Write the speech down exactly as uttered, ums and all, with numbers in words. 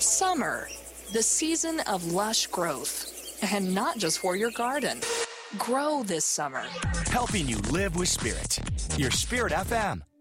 Summer, the season of lush growth. And not just for your garden. Grow this summer. Helping you live with Spirit. Your Spirit F M.